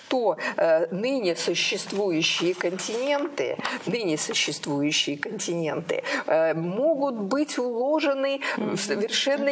что ныне существующие континенты могут быть уложены в совершенно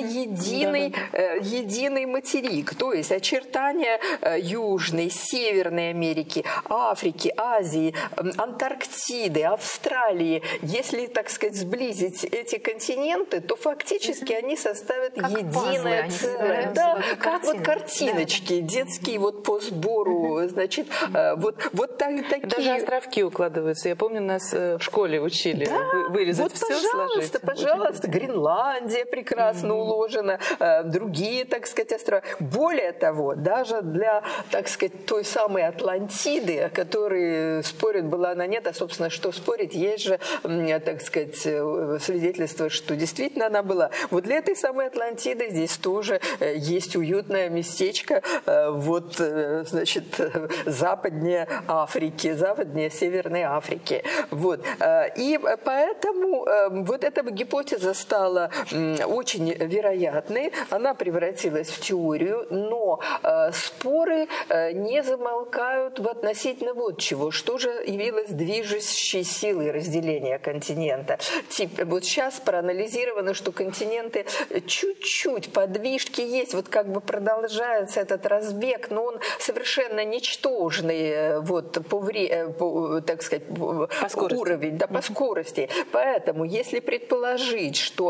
единый материк. То есть очертания Южной, Северной Америки, Африки, Азии, Антарктиды, Австралии. Если, так сказать, сблизить эти континенты, то фактически они составят как единое целое. Да, как вот картиночки детские вот по сбору. Значит, вот такие. Даже островки укладываются. Я помню, нас в школе учили вырезать вот, все, сложить. Пожалуйста, Гренландия прекрасно уложена, другие, так сказать, острова. Более того, даже для, так сказать, той самой Атлантиды, о которой спорят, была она нет, а, собственно, что спорить, есть же, так сказать, свидетельство, что действительно она была. Вот для этой самой Атлантиды здесь тоже есть уютное местечко, вот, значит, западнее Африки, западнее Северной Африки. Вот. И поэтому вот эта гипотеза стала очень вероятной, она превратилась в теорию, но споры не замолкают в относительно вот чего. Что же явилось движущей силой разделения континента? Вот сейчас проанализировано, что континенты чуть-чуть подвижки есть, вот как бы продолжается этот разбег, но он совершенно ничтожный вот, так сказать, уровень, да, по скорости. Поэтому, если предположить, что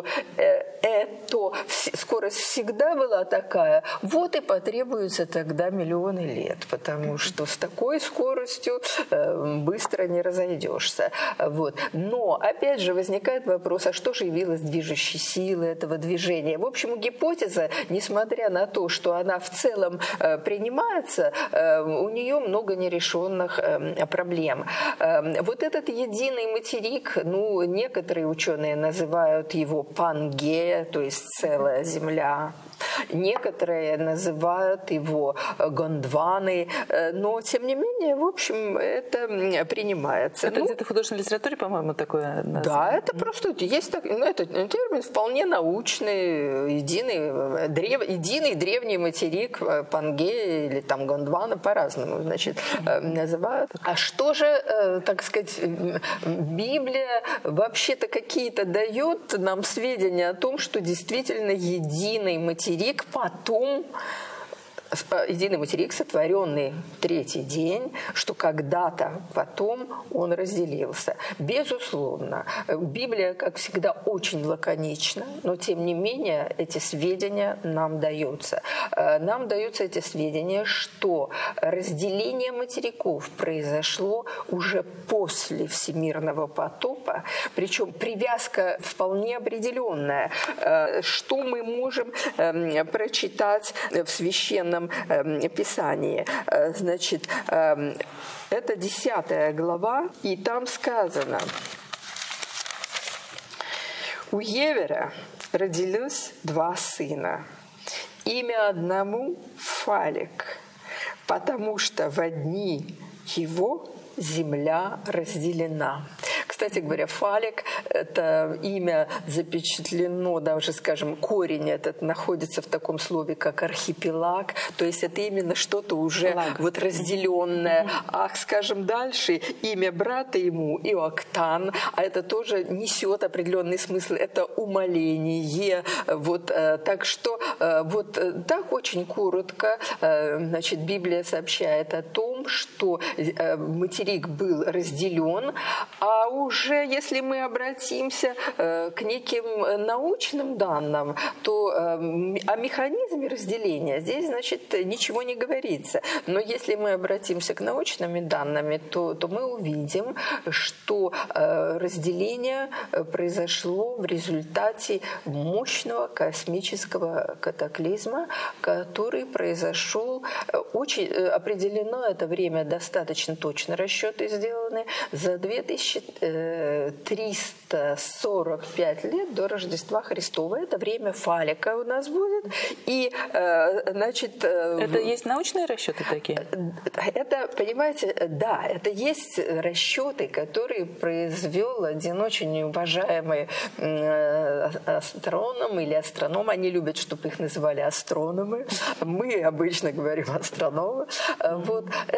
эта скорость всегда была такая, вот и потребуется тогда миллионы лет, потому что с такой скоростью быстро не разойдешься. Вот. Но, опять же, возникает вопрос, а что же явилось движущей силой этого движения? В общем, гипотеза, несмотря на то, что она в целом принимается, у нее много нерешенных проблем. Вот этот единый материк, ну, некоторые ученые называют его Пангея, то есть целая Земля. Некоторые называют его Гондваны, но, тем не менее, в общем, это принимается. Это где-то в художественной литературе, по-моему, такое название? Да, это просто есть этот термин вполне научный, единый древний материк Пангея или там Гондвана по-разному, значит, называют. А что же, так сказать, Библия вообще-то какие-то дает нам сведения о том, что действительно единый материк потом, единый материк, сотворенный третий день, что когда-то потом он разделился. Безусловно, Библия, как всегда, очень лаконична, но тем не менее эти сведения нам даются. Нам даются эти сведения, что разделение материков произошло уже после всемирного потопа, причем привязка вполне определенная. Что мы можем прочитать в священном Писании? Значит, это 10 глава, и там сказано: у Евера родились 2 сына. Имя одному Фалек, потому что в дни его земля разделена. Кстати говоря, Фалек – это имя запечатлено, даже, скажем, корень этот находится в таком слове, как архипелаг, то есть это именно что-то уже вот разделенное. А, скажем, дальше имя брата ему Иоктан, а это тоже несет определенный смысл, это умоление. Вот, так что вот так очень коротко, значит, Библия сообщает о том, что материк был разделен, а уже если мы обратимся к неким научным данным, то о механизме разделения здесь, значит, ничего не говорится. Но если мы обратимся к научным данным, то мы увидим, что разделение произошло в результате мощного космического катаклизма, который произошел очень определено, это время достаточно точно расчеты сделаны, за 2345 лет до Рождества Христова. Это время Фалика у нас будет. И, значит... Это есть научные расчеты такие? Это, понимаете, да, это есть расчеты, которые произвел один очень уважаемый астроном или астроном. Они любят, чтобы их называли астрономы. Мы обычно говорим астрономы. Вот.